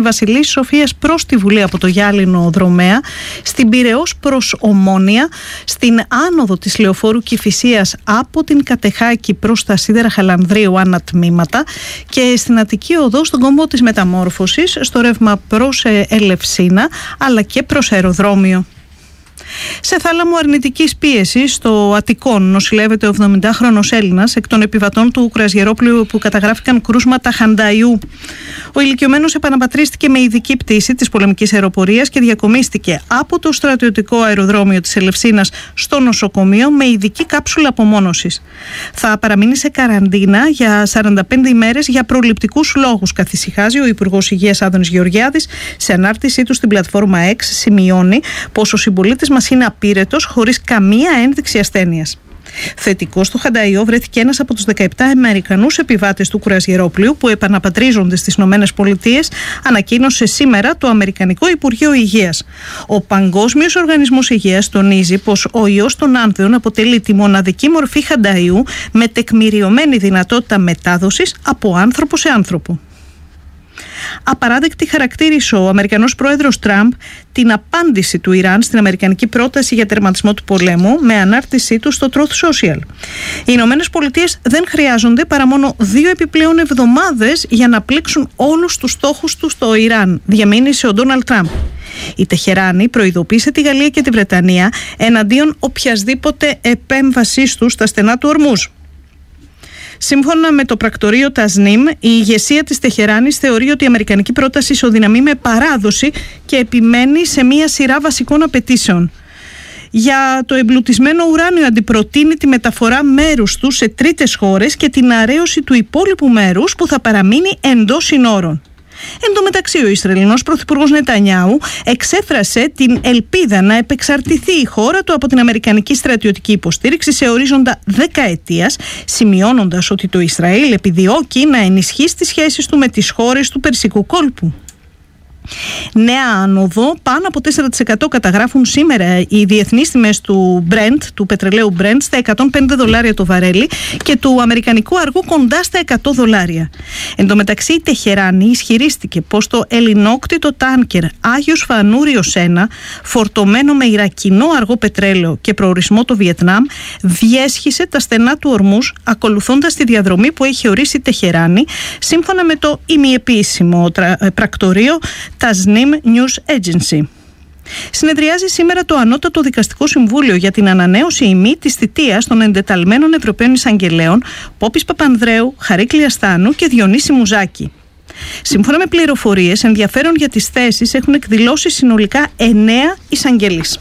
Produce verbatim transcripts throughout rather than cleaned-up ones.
Βασιλής Σοφίας προς τη Βουλή από το Γυάλινο Δρομέα, στην Πειραιώς προς Ομόνια, στην άνοδο της Λεωφόρου Κηφισίας από την Κατεχάκη προς τα Σίδερα Χαλανδρίου ανατμήματα και στην Αττική Οδό στον κόμβο της Μεταμόρφωσης, στο ρεύμα προς Ελευσίνα αλλά και προς αεροδρόμιο. Σε θάλαμο αρνητικής πίεσης στο Αττικόν νοσηλεύεται ο εβδομηντάχρονος Έλληνας εκ των επιβατών του κρουαζιερόπλοιου που καταγράφηκαν κρούσματα χανταϊού. Ο ηλικιωμένος επαναπατρίστηκε με ειδική πτήση της πολεμικής αεροπορίας και διακομίστηκε από το στρατιωτικό αεροδρόμιο της Ελευσίνας στο νοσοκομείο με ειδική κάψουλα απομόνωσης. Θα παραμείνει σε καραντίνα για σαράντα πέντε ημέρες για προληπτικούς λόγους, καθησυχάζει ο Υπουργός Υγείας Άδωνης Γεωργιάδης. Σε ανάρτησή του στην πλατφόρμα X σημειώνει πως ο συμπολίτης μας είναι απείρετος χωρίς καμία ένδειξη ασθένειας. Θετικός στο χανταϊό βρέθηκε ένας από τους δεκαεπτά Αμερικανούς επιβάτες του κρουαζιερόπλοιου που επαναπατρίζονται στις Ηνωμένες Πολιτείες, ανακοίνωσε σήμερα το Αμερικανικό Υπουργείο Υγείας. Ο Παγκόσμιος Οργανισμός Υγείας τονίζει πως ο ιός των άνθεων αποτελεί τη μοναδική μορφή χανταϊού με τεκμηριωμένη δυνατότητα μετάδοσης από άνθρωπο σε άνθρωπο. Απαράδεκτη χαρακτήρισε ο Αμερικανός πρόεδρος Τραμπ την απάντηση του Ιράν στην αμερικανική πρόταση για τερματισμό του πολέμου με ανάρτησή του στο Truth Social. Οι Ηνωμένες Πολιτείες δεν χρειάζονται παρά μόνο δύο επιπλέον εβδομάδες για να πλήξουν όλους τους στόχους του στο Ιράν, διαμήνυσε ο Ντόναλντ Τραμπ. Η Τεχεράνη προειδοποίησε τη Γαλλία και τη Βρετανία εναντίον οποιασδήποτε επέμβασής του στα στενά του Ορμούζ. Σύμφωνα με το πρακτορείο Τασνίμ, η ηγεσία της Τεχεράνης θεωρεί ότι η αμερικανική πρόταση ισοδυναμεί με παράδοση και επιμένει σε μία σειρά βασικών απαιτήσεων. Για το εμπλουτισμένο ουράνιο αντιπροτείνει τη μεταφορά μέρους του σε τρίτες χώρες και την αρέωση του υπόλοιπου μέρους που θα παραμείνει εντός συνόρων. Εν τω μεταξύ, ο Ισραηλινός πρωθυπουργός Νετανιάου εξέφρασε την ελπίδα να επεξαρτηθεί η χώρα του από την αμερικανική στρατιωτική υποστήριξη σε ορίζοντα δεκαετίας, σημειώνοντας ότι το Ισραήλ επιδιώκει να ενισχύσει τις σχέσεις του με τις χώρες του Περσικού κόλπου. Νέα άνοδο, πάνω από τέσσερα τοις εκατό καταγράφουν σήμερα οι διεθνείς τιμές του Brent, του πετρελαίου Brent, στα εκατόν πέντε δολάρια το βαρέλι και του αμερικανικού αργού κοντά στα εκατό δολάρια. Εν τω μεταξύ, η Τεχεράνη ισχυρίστηκε πως το ελληνόκτητο τάνκερ Άγιος Φανούριος ένα, φορτωμένο με ιρακινό αργό πετρέλαιο και προορισμό το Βιετνάμ, διέσχισε τα στενά του Ορμούζ ακολουθώντας τη διαδρομή που έχει ορίσει η Τεχεράνη, σύμφωνα με το ημιεπίσημο πρακτορείο Tasnim News Agency. Συνεδριάζει σήμερα το Ανώτατο Δικαστικό Συμβούλιο για την ανανέωση ή μη της θητείας των εντεταλμένων Ευρωπαίων Εισαγγελέων Πόπης Παπανδρέου, Χαρίκλη Αστάνου και Διονύση Μουζάκη. Σύμφωνα με πληροφορίες, ενδιαφέρον για τις θέσεις έχουν εκδηλώσει συνολικά εννέα εισαγγελείς.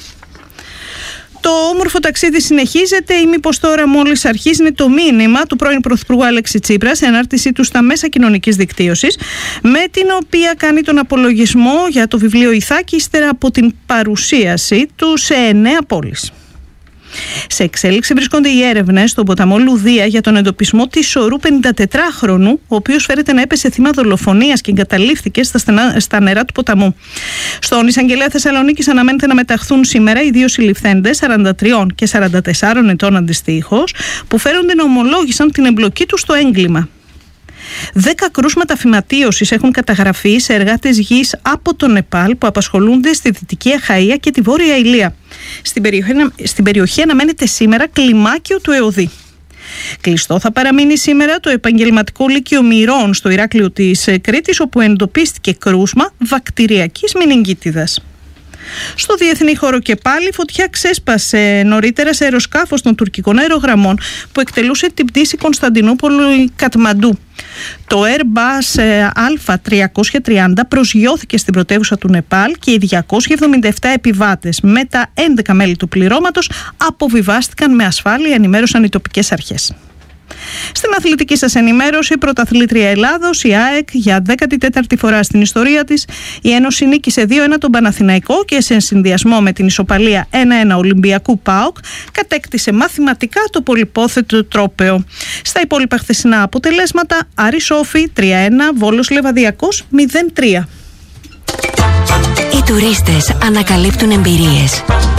Το όμορφο ταξίδι συνεχίζεται ή μήπως τώρα μόλις αρχίζει, είναι το μήνυμα του πρώην Πρωθυπουργού Αλέξη Τσίπρα σε ανάρτησή του στα μέσα κοινωνικής δικτύωσης, με την οποία κάνει τον απολογισμό για το βιβλίο Ιθάκη ύστερα από την παρουσίαση του σε εννέα πόλεις. Σε εξέλιξη βρίσκονται οι έρευνες στον ποταμό Λουδία για τον εντοπισμό της σωρού πενηντατετράχρονου, ο οποίος φέρεται να έπεσε θύμα δολοφονίας και εγκαταλείφθηκε στα, στενά, στα νερά του ποταμού. Στον Εισαγγελέα Θεσσαλονίκης αναμένεται να μεταχθούν σήμερα οι δύο συλληφθέντες, σαράντα τρία και σαράντα τέσσερα ετών αντιστοίχως, που φέρονται να ομολόγησαν την εμπλοκή τους στο έγκλημα. Δέκα κρούσματα φυματίωσης έχουν καταγραφεί σε εργάτες γης από το Νεπάλ που απασχολούνται στη Δυτική Αχαΐα και τη Βόρεια Ηλία. Στην περιοχή, στην περιοχή αναμένεται σήμερα κλιμάκιο του Εωδή. Κλειστό θα παραμείνει σήμερα το επαγγελματικό λύκειο Μυρών στο Ηράκλειο της Κρήτης, όπου εντοπίστηκε κρούσμα βακτηριακής μηνυγκίτιδας. Στο διεθνή χώρο και πάλι, φωτιά ξέσπασε νωρίτερα σε αεροσκάφος των τουρκικών αερογραμμών που εκτελούσε την πτήση Κωνσταντινούπολη-Κατμαντού. Το Airbus Α τριακόσια τριάντα προσγειώθηκε στην πρωτεύουσα του Νεπάλ και οι διακόσιοι εβδομήντα επτά επιβάτες με τα έντεκα μέλη του πληρώματος αποβιβάστηκαν με ασφάλεια, ενημέρωσαν οι τοπικές αρχές. Στην αθλητική σας ενημέρωση, πρωταθλήτρια Ελλάδος, η ΑΕΚ, για δέκατη τέταρτη φορά στην ιστορία της. Η Ένωση νίκησε δύο ένα τον Παναθηναϊκό και σε συνδυασμό με την ισοπαλία ένα ένα Ολυμπιακού ΠΑΟΚ κατέκτησε μαθηματικά το πολυπόθετο τρόπαιο. Στα υπόλοιπα χθεσινά αποτελέσματα, Άρης Όφη τρία ένα, Βόλος Λεβαδιακός μηδέν τρία. Οι τουρίστες ανακαλύπτουν εμπειρίες.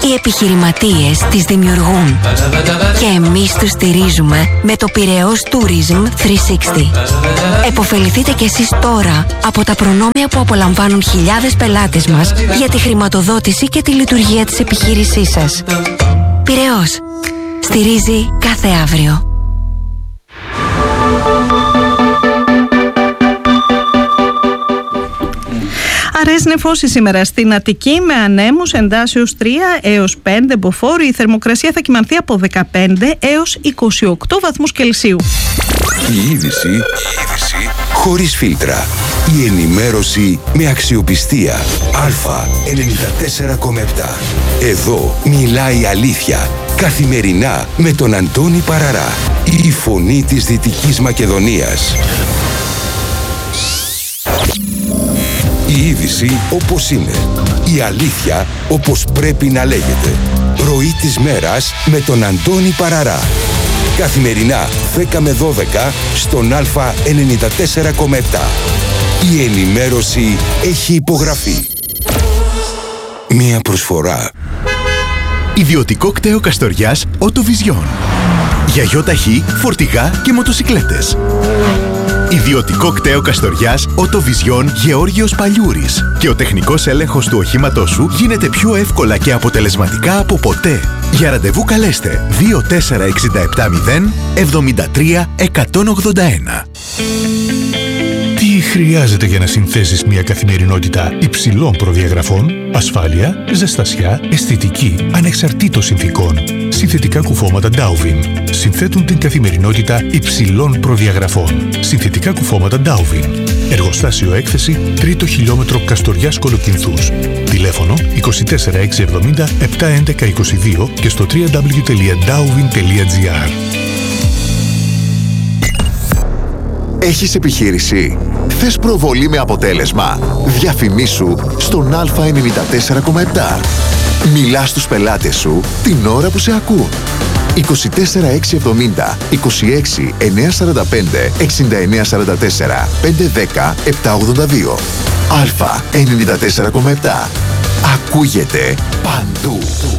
Οι επιχειρηματίες τις δημιουργούν και εμείς τους στηρίζουμε με το Πειραιώς Tourism τριακόσια εξήντα. Εποφεληθείτε κι εσείς τώρα από τα προνόμια που απολαμβάνουν χιλιάδες πελάτες μας για τη χρηματοδότηση και τη λειτουργία της επιχείρησής σας. Πειραιώς. Στηρίζει κάθε αύριο. Αραιές νεφώσεις σήμερα στην Αττική με ανέμους εντάσεως τρία έως πέντε μποφόρ. Η θερμοκρασία θα κυμανθεί από δεκαπέντε έως είκοσι οκτώ βαθμούς Κελσίου. Η είδηση, η είδηση χωρίς φίλτρα. Η ενημέρωση με αξιοπιστία. Α ενενήντα τέσσερα κόμμα επτά. Εδώ μιλάει η αλήθεια. Καθημερινά με τον Αντώνη Παραρά. Η φωνή της Δυτικής Μακεδονίας. Η είδηση όπως είναι. Η αλήθεια όπως πρέπει να λέγεται. Πρωί της μέρας με τον Αντώνη Παραρά. Καθημερινά δέκα με δώδεκα στον Α ενενήντα τέσσερα κόμμα επτά. Η ενημέρωση έχει υπογραφεί. Μία προσφορά. Ιδιωτικό κτέο Καστοριάς Οτοβιζιόν. Για γιοταχή, φορτηγά και μοτοσικλέτες. Ιδιωτικό κτέο Καστοριάς Οτοβιζιόν Γεώργιος Παλιούρης. Και ο τεχνικός έλεγχος του οχήματός σου γίνεται πιο εύκολα και αποτελεσματικά από ποτέ. Για ραντεβού καλέστε δύο τέσσερα έξι επτά μηδέν εβδομήντα τρία εκατόν ογδόντα ένα. Τι χρειάζεται για να συνθέσεις μια καθημερινότητα υψηλών προδιαγραφών? Ασφάλεια, ζεστασιά, αισθητική, ανεξαρτήτως συνθήκων. Συνθετικά κουφώματα Dowvin συνθέτουν την καθημερινότητα υψηλών προδιαγραφών. Συνθετικά κουφώματα Dowvin. Εργοστάσιο έκθεση τρίτο χιλιόμετρο Καστοριάς Κολοκυνθούς. Τηλέφωνο είκοσι τέσσερα έξι εβδομήντα επτά έντεκα είκοσι δύο και στο double-u double-u double-u τελεία dowvin τελεία gr. Έχεις επιχείρηση? Θες προβολή με αποτέλεσμα? Διαφημίσου στον Α ενενήντα τέσσερα κόμμα επτά. Μιλάς στους πελάτες σου την ώρα που σε ακούν. είκοσι τέσσερα έξι εβδομήντα είκοσι έξι εννιακόσια σαράντα πέντε εξήντα εννέα σαράντα τέσσερα πεντακόσια δέκα επτακόσια ογδόντα δύο. Α ενενήντα τέσσερα κόμμα επτά. Ακούγεται παντού.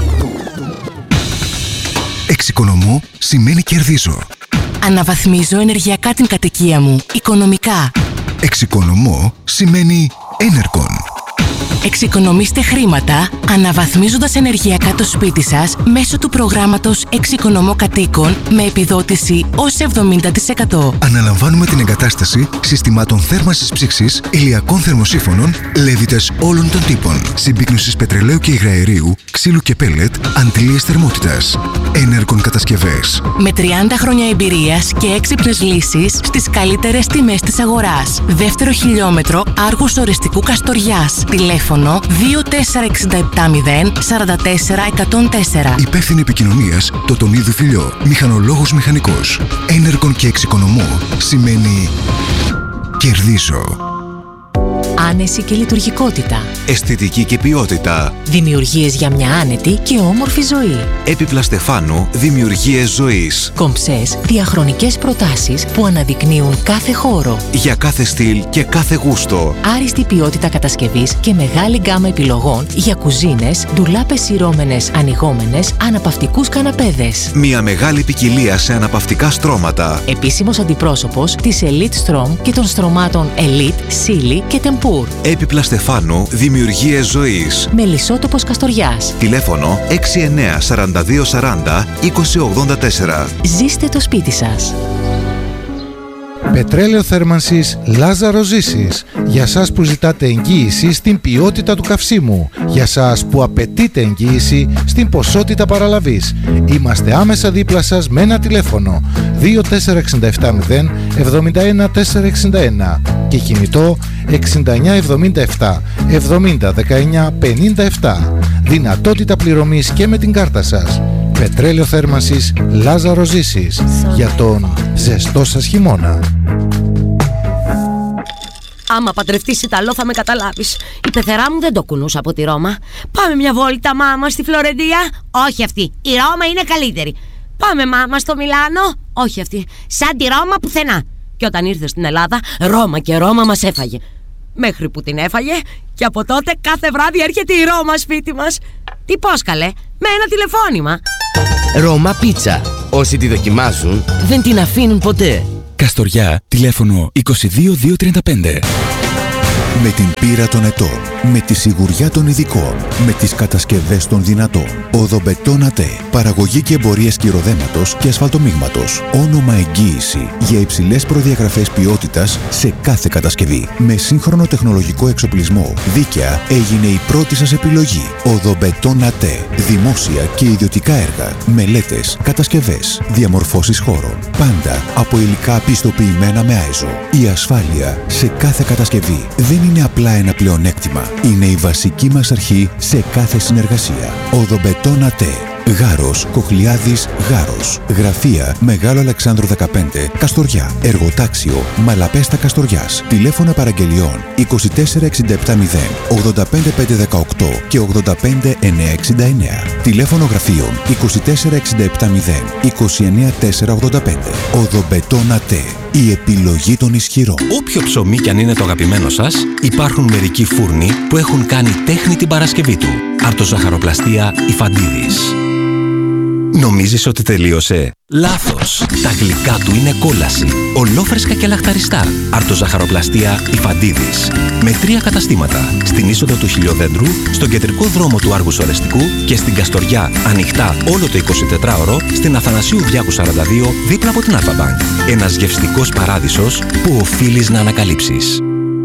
Εξοικονομώ σημαίνει κερδίζω. Αναβαθμίζω ενεργειακά την κατοικία μου, οικονομικά. Εξοικονομώ σημαίνει Enercon. Εξοικονομήστε χρήματα αναβαθμίζοντας ενεργειακά το σπίτι σας μέσω του προγράμματος Εξοικονομώ Κατοίκων με επιδότηση ως εβδομήντα τοις εκατό. Αναλαμβάνουμε την εγκατάσταση συστημάτων θέρμανσης ψήξης, ηλιακών θερμοσύφωνων, λέβητες όλων των τύπων, συμπίκνωσης πετρελαίου και υγραερίου, ξύλου και πέλετ, αντλίες θερμότητας. Enercon κατασκευές. Με τριάντα χρόνια εμπειρίας και έξυπνες λύσεις στις καλύτερες τιμές της αγοράς. Δεύτερο χιλιόμετρο Άργους Οριστικού Καστοριάς. Τηλέφωνο δύο τέσσερα έξι επτά μηδέν τέσσερα τέσσερα εκατόν τέσσερα. Υπεύθυνη επικοινωνίας Τοτονίδου Φιλιό. Μηχανολόγος μηχανικός. Enercon και εξοικονομώ σημαίνει κερδίζω. Άνεση και λειτουργικότητα. Αισθητική και ποιότητα. Δημιουργίες για μια άνετη και όμορφη ζωή. Έπιπλα Στεφάνου, δημιουργίες ζωής. Κομψές, διαχρονικές προτάσεις που αναδεικνύουν κάθε χώρο. Για κάθε στυλ και κάθε γούστο. Άριστη ποιότητα κατασκευής και μεγάλη γκάμα επιλογών για κουζίνες, ντουλάπες σειρώμενες, ανοιγόμενες, αναπαυτικούς καναπέδες. Μια μεγάλη ποικιλία σε αναπαυτικά στρώματα. Επίσημος αντιπρόσωπος της Elite Strom και των στρωμάτων Elite, Silly και Tempur. Έπιπλα Στεφάνου, δημιουργίες ζωής. Μελισσότοπος Καστοριάς. Τηλέφωνο έξι εννέα σαράντα δύο σαράντα είκοσι ογδόντα τέσσερα. Ζήστε το σπίτι σας. Πετρέλαιο θέρμανσης Λάζαρο Ζήσης. Για σας που ζητάτε εγγύηση στην ποιότητα του καυσίμου. Για σας που απαιτείτε εγγύηση στην ποσότητα παραλαβής. Είμαστε άμεσα δίπλα σας με ένα τηλέφωνο δύο τέσσερα έξι επτά μηδέν εβδομήντα ένα τετρακόσια εξήντα ένα και κινητό εξήντα εννιά εβδομήντα επτά εβδομήντα δεκαεννιά πενήντα επτά. Δυνατότητα πληρωμής και με την κάρτα σας. Πετρέλαιο θέρμανσης Λάζαρο Ζήσης. Για τον ζεστό σας χειμώνα. Άμα παντρευτείς Ιταλό θα με καταλάβεις. Η πεθερά μου δεν το κουνούσα από τη Ρώμα. Πάμε μια βόλτα μάμα στη Φλωρεντία. Όχι αυτή, η Ρώμα είναι καλύτερη. Πάμε μάμα στο Μιλάνο. Όχι αυτή, σαν τη Ρώμα πουθενά. Και όταν ήρθε στην Ελλάδα, Ρώμα και Ρώμα μας έφαγε. Μέχρι που την έφαγε και από τότε κάθε βράδυ έρχεται η Ρώμα σπίτι μας. Τι πώς καλέ, με ένα τηλεφώνημα. Ρώμα Πίτσα. Όσοι τη δοκιμάζουν δεν την αφήνουν ποτέ. Καστοριά, τηλέφωνο είκοσι δύο διακόσια τριάντα πέντε. Με την πείρα των ετών, με τη σιγουριά των ειδικών, με τις κατασκευές των δυνατών. Οδομπετόν ΑΤΕ. Παραγωγή και εμπορία σκυροδέματος και ασφαλτομίγματος. Όνομα εγγύηση για υψηλές προδιαγραφές ποιότητας σε κάθε κατασκευή. Με σύγχρονο τεχνολογικό εξοπλισμό. Δίκαια έγινε η πρώτη σας επιλογή. Οδομπετόν ΑΤΕ. Δημόσια και ιδιωτικά έργα. Μελέτες, κατασκευές, διαμορφώσεις χώρων. Πάντα από υλικά πιστοποιημένα με άιζο. Η ασφάλεια σε κάθε κατασκευή δεν είναι απλά ένα πλεονέκτημα. Είναι η βασική μας αρχή σε κάθε συνεργασία. Οδομπετόν ΑΤΕ. Γάρος, Κοχλιάδης, Γάρος. Γραφεία Μεγάλο Αλεξάνδρου δεκαπέντε, Καστοριά. Εργοτάξιο Μαλαπέστα Καστοριάς. Τηλέφωνα παραγγελιών είκοσι τέσσερα εξήντα επτά μηδέν ογδόντα πέντε πεντακόσια δεκαοκτώ και ογδόντα πέντε εννιακόσια εξήντα εννέα. Τηλέφωνο γραφείων είκοσι τέσσερα εξήντα επτά μηδέν είκοσι εννέα τετρακόσια ογδόντα πέντε. Οδομπετόν ΑΤΕ. Η επιλογή των ισχυρών. Όποιο ψωμί κι αν είναι το αγαπημένο σας, υπάρχουν μερικοί φούρνοι που έχουν κάνει τέχνη την Παρασκευή του. Αρτοζαχαροπλαστεία Ιφαντίδης. Νομίζεις ότι τελείωσε? Λάθος! Τα γλυκά του είναι κόλαση. Ολόφρεσκα και λαχταριστά. Αρτοζαχαροπλαστεία Ιφαντίδης. Με τρία καταστήματα. Στην είσοδο του Χιλιοδέντρου, στον κεντρικό δρόμο του Άργου Ορεστικού και στην Καστοριά, ανοιχτά όλο το εικοσιτετράωρο, στην Αθανασίου Διάκου σαράντα δύο, δίπλα από την Αλφα-Μπανκ. Ένας γευστικός παράδεισος που οφείλεις να ανακαλύψεις.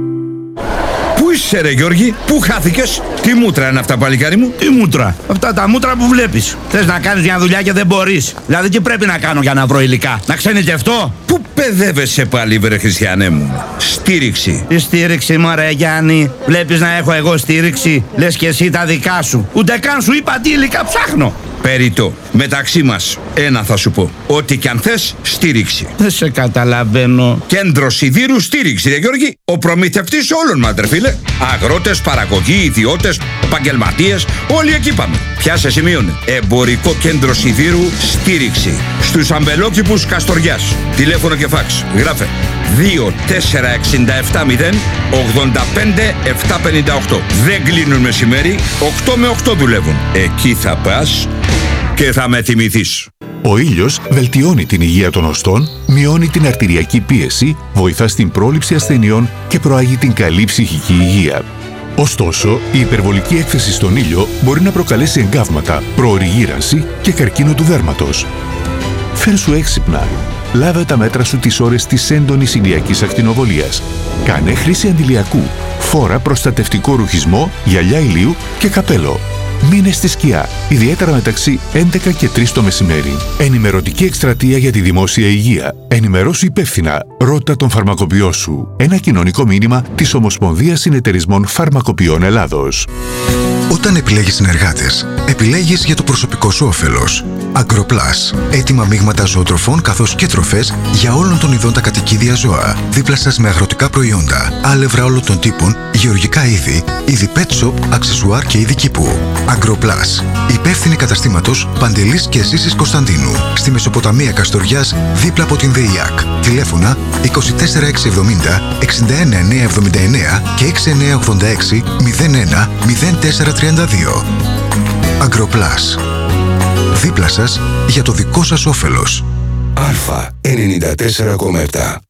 Πού είσαι ρε Γιώργη, πού χάθηκες? Τι μούτρα είναι αυτά παλικάρι μου? Τι μούτρα? Αυτά τα μούτρα που βλέπεις. Θες να κάνεις μια δουλειά και δεν μπορείς. Δηλαδή τι πρέπει να κάνω για να βρω υλικά? Να ξενιτευτώ? Πού παιδεύεσαι πάλι βρε Χριστιανέ μου? Στήριξη. Τι στήριξη μωρέ Γιάννη? Βλέπεις να έχω εγώ στήριξη? Λες και εσύ τα δικά σου. Ούτε καν σου είπα τι υλικά ψάχνω. Περιττό. Μεταξύ μας, ένα θα σου πω. Ό,τι κι αν θες, στήριξη. Δεν σε καταλαβαίνω. Κέντρο Σιδήρου στήριξη, ρε Γιώργη. Ο προμηθευτής όλων μας, ρε φίλε. Αγρότες, παραγωγοί, ιδιώτες, επαγγελματίες, όλοι εκεί πάμε. Πιάσε σημείωνε. Εμπορικό κέντρο Σιδήρου στήριξη. Στους αμπελόκηπους Καστοριάς. Τηλέφωνο και φάξ. Γράφε. δύο τέσσερα εξήντα επτά μηδέν ογδόντα πέντε επτακόσια πενήντα οκτώ. Δεν κλείνουν μεσημέρι, οκτώ με οκτώ δουλεύουν. Εκεί θα πας και θα με θυμηθείς. Ο ήλιος βελτιώνει την υγεία των οστών, μειώνει την αρτηριακή πίεση, βοηθά στην πρόληψη ασθενειών και προάγει την καλή ψυχική υγεία. Ωστόσο, η υπερβολική έκθεση στον ήλιο μπορεί να προκαλέσει εγκάβματα, προωρή γύρανση και καρκίνο του δέρματος. Φέρσου έξυπνα. Λάβε τα μέτρα σου τις ώρες της έντονης ηλιακής ακτινοβολίας. Κάνε χρήση αντιλιακού. Φόρα προστατευτικό ρουχισμό, γυαλιά ηλίου και καπέλο. Μείνε στη σκιά, ιδιαίτερα μεταξύ έντεκα και τρεις το μεσημέρι. Ενημερωτική εκστρατεία για τη δημόσια υγεία. Ενημερώσου υπεύθυνα. Ρώτα τον φαρμακοποιό σου. Ένα κοινωνικό μήνυμα της Ομοσπονδίας Συνεταιρισμών Φαρμακοποιών Ελλάδος. Όταν επιλέγεις συνεργάτες, επιλέγεις για το προσωπικό σου όφελος. Agroplus. Έτοιμα μείγματα ζωοτροφών καθώς και τροφές για όλων των ειδών τα κατοικίδια ζώα. Δίπλα σας με αγροτικά προϊόντα, άλευρα όλων των τύπων, γεωργικά είδη, είδη pet shop, αξεσουάρ και είδη κήπου. Agroplus. Υπεύθυνη καταστήματος Παντελής και Ζήσης Κωνσταντίνου. Στη Μεσοποταμία Καστοριάς, δίπλα από την ΔΕΙΑΚ. Τηλέφωνα είκοσι τέσσερα εξακόσια εβδομήντα εξήντα ένα εννιακόσια εβδομήντα εννέα και έξι εννιακόσια ογδόντα έξι μηδέν ένα μηδέν τέσσερα τριάντα δύο. Agroplus. Δίπλα σας για το δικό σας όφελος. Αλφα ενενήντα τέσσερα κόμμα επτά.